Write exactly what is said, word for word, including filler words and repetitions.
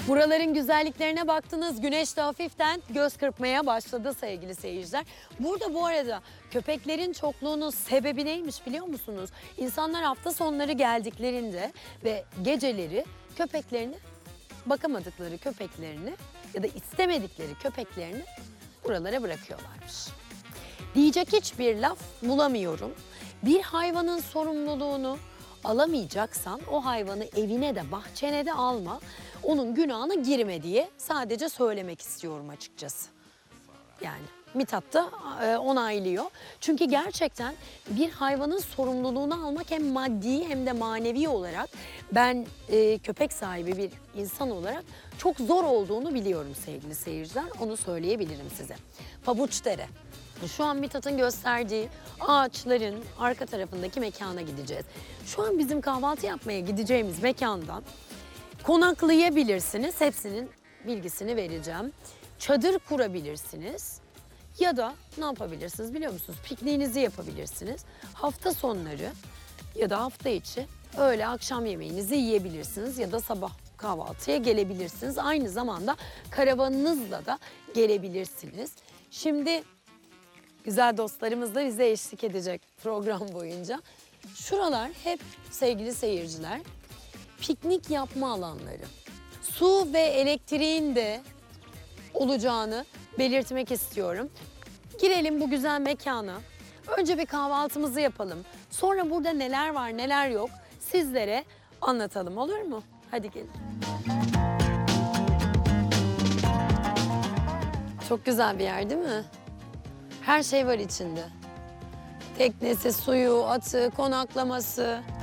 Buraların güzelliklerine baktınız. Güneş de hafiften göz kırpmaya başladı sevgili seyirciler. Burada bu arada köpeklerin çokluğunun sebebi neymiş biliyor musunuz? İnsanlar hafta sonları geldiklerinde ve geceleri köpeklerini, bakamadıkları köpeklerini ya da istemedikleri köpeklerini buralara bırakıyorlarmış. Diyecek hiçbir laf bulamıyorum. Bir hayvanın sorumluluğunu alamayacaksan o hayvanı evine de bahçene de alma. Onun günahına girme diye sadece söylemek istiyorum açıkçası. Yani Mithat da e, onaylıyor. Çünkü gerçekten bir hayvanın sorumluluğunu almak hem maddi hem de manevi olarak ben e, köpek sahibi bir insan olarak çok zor olduğunu biliyorum sevgili seyirciler. Onu söyleyebilirim size. Pabuçdere. Şu an Mithat'ın gösterdiği ağaçların arka tarafındaki mekana gideceğiz. Şu an bizim kahvaltı yapmaya gideceğimiz mekandan konaklayabilirsiniz. Hepsinin bilgisini vereceğim. Çadır kurabilirsiniz. Ya da ne yapabilirsiniz biliyor musunuz? Pikniğinizi yapabilirsiniz. Hafta sonları ya da hafta içi öğle akşam yemeğinizi yiyebilirsiniz. Ya da sabah kahvaltıya gelebilirsiniz. Aynı zamanda karavanınızla da gelebilirsiniz. Şimdi güzel dostlarımız da bize eşlik edecek program boyunca. Şuralar hep sevgili seyirciler piknik yapma alanları. Su ve elektriğin de olacağını belirtmek istiyorum. Girelim bu güzel mekana. Önce bir kahvaltımızı yapalım. Sonra burada neler var neler yok sizlere anlatalım, olur mu? Hadi gelin. Çok güzel bir yer değil mi? Her şey var içinde. Teknesi, suyu, atı, konaklaması.